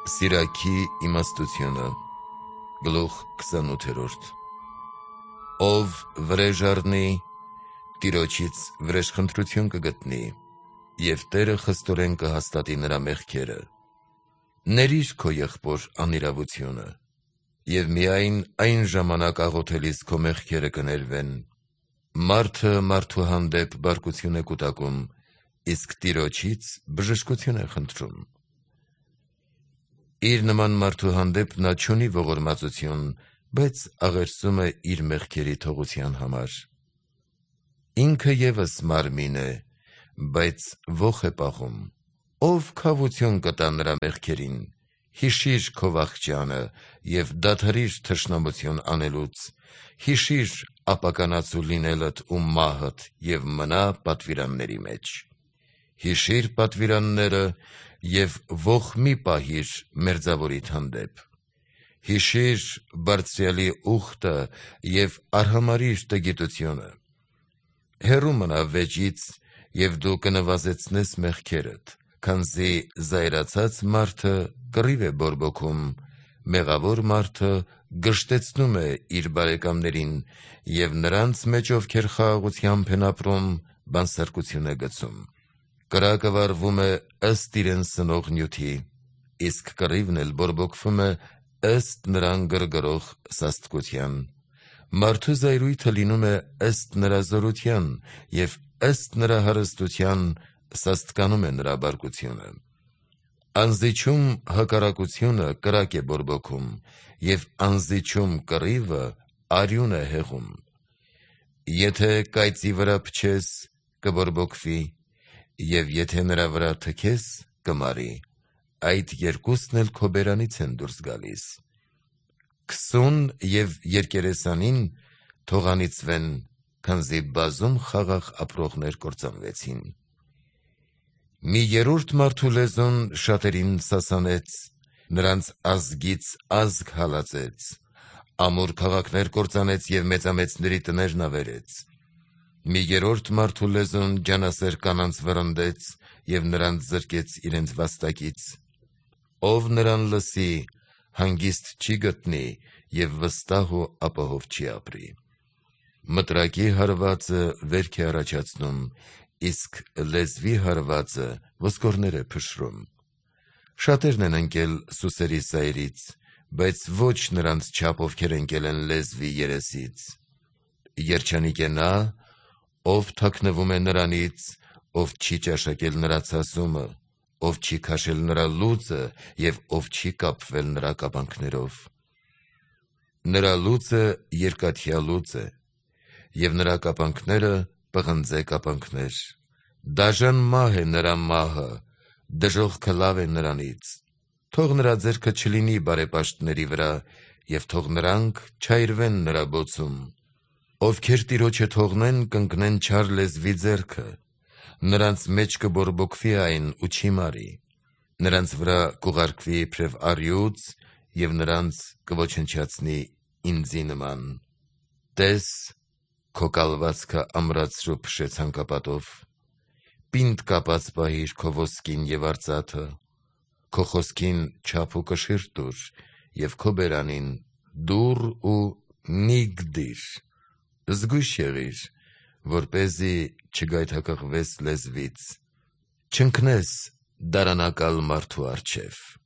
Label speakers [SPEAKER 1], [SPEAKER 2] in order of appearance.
[SPEAKER 1] Սիրակի իմաստությունը Գլուխ 28 Ով վրեժ առնի, Տիրոջից վրեժխնդրություն կգտնի, և Տերը խստորեն կհաստատի նրա մեղքերը։ Ներիր քո եղբոր անիրավությունը, և միայն այն ժամանակ աղոթելիս քո մեղքերը կներվեն։ Մարդը մարդու հանդեպ բարկություն է կուտակում, իսկ Տիրոջից բժշկություն է խնդրում։ Իր նման մարդու հանդեպ նա չունի ողորմածություն, բայց աղերսում է իր մեղքերի թողության համար։ Ինքը ևս մարմին է, բայց ոխ է պահում։ Ով քավություն կտա նրա մեղքերին։ Հիշիր քո վախճանը և դադարիր թշնամություն անելուց։ Հիշիր ապականացու լինելդ ու մահդ և մնա պատվիրանների մեջ։ Հիշիր պատվիրանները և ոխ մի պահիր մերձավորիդ հանդեպ։ Հիշիր Բարձրյալի ուխտը և արհամարհիր տգիտությունը։ Հեռու մնա վեճից, և դու կնվազեցնես մեղքերդ, քանզի զայրացած մարդը կռիվ է բորբոքում, մեղավոր մարդը գժտեցնում է իր բարեկամներին, և նրանց մեջ, ովքեր խաղաղությամբ են ապրում, բանսարկություն է գցում։ Կրակը վառվում է ըստ իրեն սնող նյութի, իսկ կռիվն էլ բորբոքվում է ըստ նրան գրգռող սաստկության։ Մարդու զայրույթը լինում է ըստ նրա զորության, և ըստ նրա հարստության սաստկանում է նրա բարկությունը։ Անզիջում հակառակությունը կրակ է բորբոքում, և անզիջում կռիվը արյուն է հեղում։ Եթե կայծի վրա փչես, կբորբոքվի, և եթե նրա վրա թքես, կմարի, այդ երկուսն էլ քո բերանից են դուրս գալիս։ Քսուն և երկերեսանին թող անիծվեն, քանզի բազում խաղաղ ապրողներ կործանվեցին։ Մի երրորդ մարդու լեզուն շատերին սասանեց, նրանց ազգից ազգ հալածեց, ամուր քաղաքներ կործանեց և մեծամեծների տներն ավերեց։ Մի երրորդ մարդու լեզուն ջանասեր կանանց վռնդեց և նրանց զրկեց իրենց վաստակից։ Ով նրան լսի, հանգիստ չի գտնի և վստահ ու ապահով չի ապրի։ Մտրակի հարվածը վերք է առաջացնում, իսկ լեզվի հարվածը ոսկորներ է փշրում։ Շատերն են ընկել սուսերի սայրից, բայց ոչ նրանց չափ, ովքեր ընկել են լեզվի երեսից։ Երջանիկ է նա, ով թաքնվում է նրանից, ով չի ճաշակել նրա ցասումը, ով չի քաշել նրա լուծը և ով չի կապվել նրա կապանքներով։ Նրա լուծը երկաթյա լուծ է, և նրա կապանքները պղնձե կապանքներ։ Դաժան մահ է նրա մահը, դժոխքը լավ է նրանից։ Թող նրա ձեռքը չլինի բարեպաշտների վրա, և թող նրանք չայրվեն նրա բոցում։ Ովքեր Տիրոջը թողնեն, կընկնեն չար լեզվի ձեռքը, նրանց մեջ կբորբոքվի այն ու չի մարի։ Նրանց վրա կուղարկվի իբրև առյուծ, և նրանց կոչնչացնի ինձի նման։ Տես, քո կալվածքը ամրացրու փշե ցանկապատով։ Պինդ կապած պահիր քո ոսկին և արծաթը։ Քո խոսքին չափ ու կշիռ տուր, և քո բերանին դուռ ու նիգ դիր։ Զգույշ եղիր, որպեսզի չգայթակղվես լեզվից, չընկնես դարանակալ մարդու առջև։